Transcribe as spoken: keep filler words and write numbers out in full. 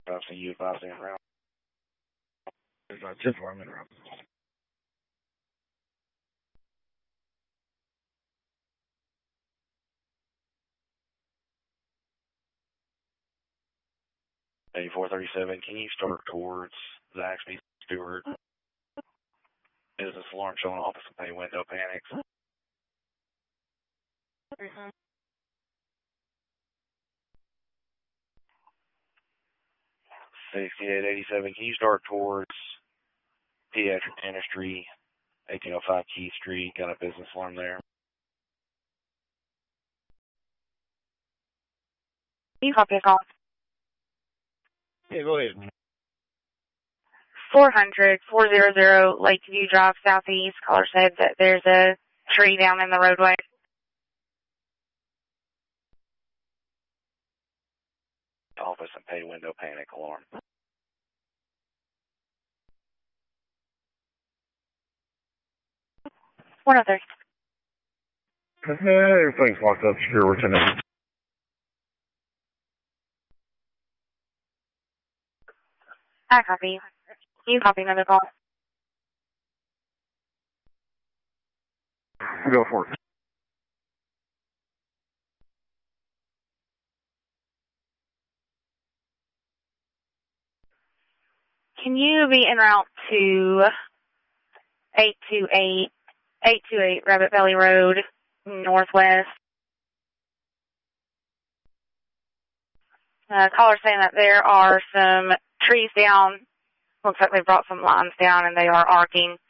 I've seen you advising around. There's a tip for him around. eighty-four thirty-seven, can you start towards Zaxby Stewart? Business alarm showing office and pay window panics. Mm-hmm. sixty-eight eighty-seven, can you start towards Pediatric Dentistry, eighteen oh five Key Street? Got a business alarm there. You copy a call. Yeah, go ahead. four hundred, four hundred Lakeview Drive Southeast. Caller said that there's a tree down in the roadway. Office and pay window panic alarm. one oh three. Everything's locked up secure tonight. I copy. You copy another call. Go for it. Can you be en route to eight two eight, eight two eight Rabbit Valley Road, Northwest? Uh, caller saying that there are some trees down. Looks like they brought some lines down and they are arcing.